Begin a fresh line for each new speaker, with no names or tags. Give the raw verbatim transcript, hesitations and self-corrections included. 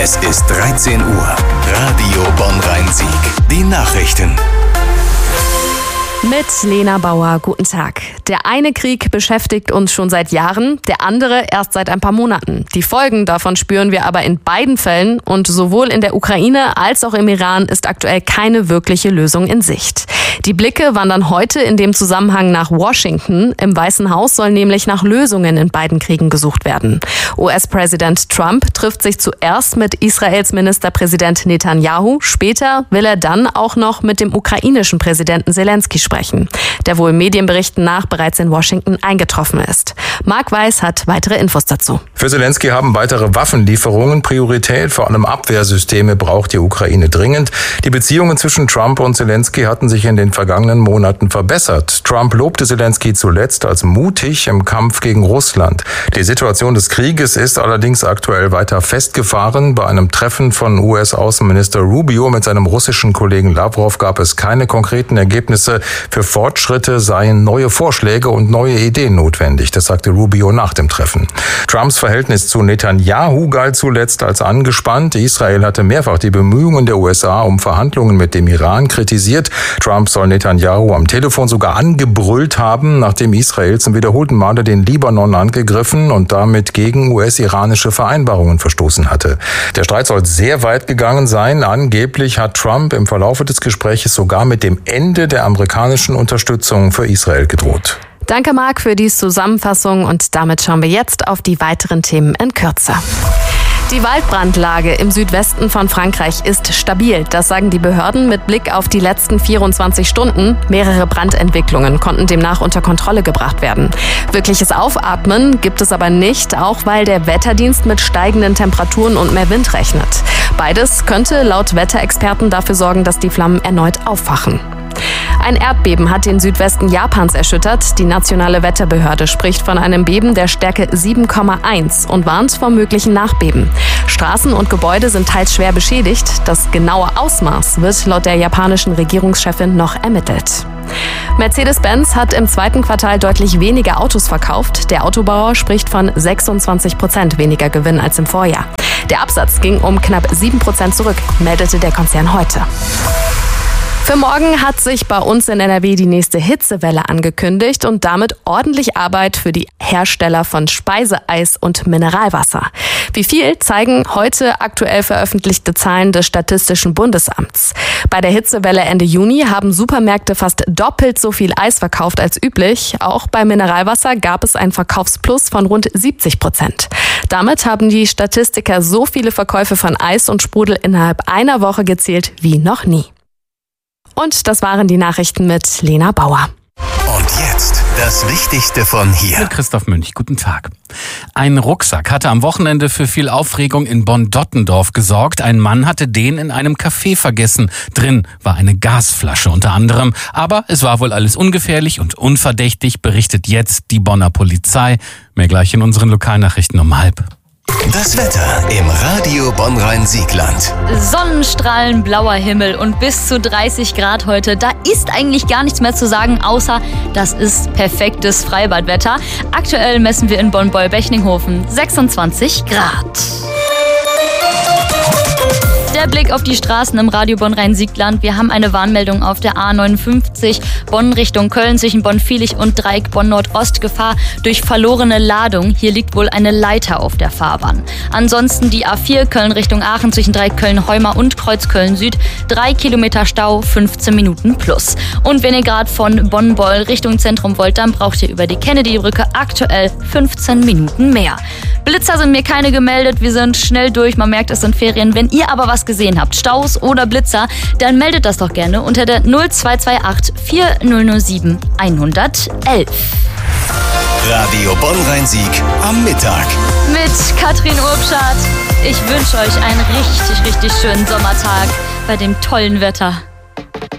Es ist dreizehn Uhr. Radio Bonn-Rhein-Sieg. Die Nachrichten.
Mit Lena Bauer, guten Tag. Der eine Krieg beschäftigt uns schon seit Jahren, der andere erst seit ein paar Monaten. Die Folgen davon spüren wir aber in beiden Fällen und sowohl in der Ukraine als auch im Iran ist aktuell keine wirkliche Lösung in Sicht. Die Blicke wandern heute in dem Zusammenhang nach Washington. Im Weißen Haus soll nämlich nach Lösungen in beiden Kriegen gesucht werden. U S-Präsident Trump trifft sich zuerst mit Israels Ministerpräsident Netanyahu. Später will er dann auch noch mit dem ukrainischen Präsidenten Zelensky sprechen, der wohl Medienberichten nach bereits in Washington eingetroffen ist. Marc Weiß hat weitere Infos dazu.
Für Zelensky haben weitere Waffenlieferungen Priorität. Vor allem Abwehrsysteme braucht die Ukraine dringend. Die Beziehungen zwischen Trump und Zelensky hatten sich in den vergangenen Monaten verbessert. Trump lobte Zelensky zuletzt als mutig im Kampf gegen Russland. Die Situation des Krieges ist allerdings aktuell weiter festgefahren. Bei einem Treffen von U S-Außenminister Rubio mit seinem russischen Kollegen Lavrov gab es keine konkreten Ergebnisse. Für Fortschritte seien neue Vorschläge und neue Ideen notwendig. Das sagte Rubio nach dem Treffen. Trumps Verhältnis zu Netanyahu galt zuletzt als angespannt. Israel hatte mehrfach die Bemühungen der U S A um Verhandlungen mit dem Iran kritisiert. Trump soll Netanyahu am Telefon sogar angebrüllt haben, nachdem Israel zum wiederholten Male den Libanon angegriffen und damit gegen U S-iranische Vereinbarungen verstoßen hatte. Der Streit soll sehr weit gegangen sein. Angeblich hat Trump im Verlauf des Gesprächs sogar mit dem Ende der amerikanischen Unterstützung für Israel gedroht.
Danke, Marc, für die Zusammenfassung und damit schauen wir jetzt auf die weiteren Themen in Kürze. Die Waldbrandlage im Südwesten von Frankreich ist stabil. Das sagen die Behörden mit Blick auf die letzten vierundzwanzig Stunden. Mehrere Brandentwicklungen konnten demnach unter Kontrolle gebracht werden. Wirkliches Aufatmen gibt es aber nicht, auch weil der Wetterdienst mit steigenden Temperaturen und mehr Wind rechnet. Beides könnte laut Wetterexperten dafür sorgen, dass die Flammen erneut auffachen. Ein Erdbeben hat den Südwesten Japans erschüttert. Die nationale Wetterbehörde spricht von einem Beben der Stärke sieben Komma eins und warnt vor möglichen Nachbeben. Straßen und Gebäude sind teils schwer beschädigt. Das genaue Ausmaß wird laut der japanischen Regierungschefin noch ermittelt. Mercedes-Benz hat im zweiten Quartal deutlich weniger Autos verkauft. Der Autobauer spricht von sechsundzwanzig Prozent weniger Gewinn als im Vorjahr. Der Absatz ging um knapp sieben Prozent zurück, meldete der Konzern heute. Für morgen hat sich bei uns in N R W die nächste Hitzewelle angekündigt und damit ordentlich Arbeit für die Hersteller von Speiseeis und Mineralwasser. Wie viel zeigen heute aktuell veröffentlichte Zahlen des Statistischen Bundesamts. Bei der Hitzewelle Ende Juni haben Supermärkte fast doppelt so viel Eis verkauft als üblich. Auch bei Mineralwasser gab es einen Verkaufsplus von rund siebzig Prozent. Damit haben die Statistiker so viele Verkäufe von Eis und Sprudel innerhalb einer Woche gezählt wie noch nie. Und das waren die Nachrichten mit Lena Bauer.
Und jetzt das Wichtigste von hier.
Mit Christoph Münch, guten Tag. Ein Rucksack hatte am Wochenende für viel Aufregung in Bonn-Dottendorf gesorgt. Ein Mann hatte den in einem Café vergessen. Drin war eine Gasflasche unter anderem. Aber es war wohl alles ungefährlich und unverdächtig, berichtet jetzt die Bonner Polizei. Mehr gleich in unseren Lokalnachrichten um halb.
Das Wetter im Radio Bonn-Rhein-Siegland.
Sonnenstrahlen, blauer Himmel und bis zu dreißig Grad heute. Da ist eigentlich gar nichts mehr zu sagen, außer das ist perfektes Freibadwetter. Aktuell messen wir in Bonn-Beul-Bechninghofen sechsundzwanzig Grad. Der Blick auf die Straßen im Radio Bonn-Rhein-Siegland. Wir haben eine Warnmeldung auf der A neunundfünfzig Bonn Richtung Köln zwischen Bonn-Vielig und Dreieck Bonn-Nord-Ost. Gefahr durch verlorene Ladung. Hier liegt wohl eine Leiter auf der Fahrbahn. Ansonsten die A vier Köln Richtung Aachen zwischen Dreieck Köln-Heuma und Kreuz Köln-Süd. Drei Kilometer Stau, fünfzehn Minuten plus. Und wenn ihr gerade von Bonn-Beul Richtung Zentrum wollt, dann braucht ihr über die Kennedy-Brücke aktuell fünfzehn Minuten mehr. Blitzer sind mir keine gemeldet. Wir sind schnell durch. Man merkt, es sind Ferien. Wenn ihr aber was gesehen habt, Staus oder Blitzer, dann meldet das doch gerne unter der null zwei zwei acht vier null null sieben eins null eins.
Radio Bonn-Rhein-Sieg am Mittag.
Mit Katrin Urbschat. Ich wünsche euch einen richtig, richtig schönen Sommertag bei dem tollen Wetter.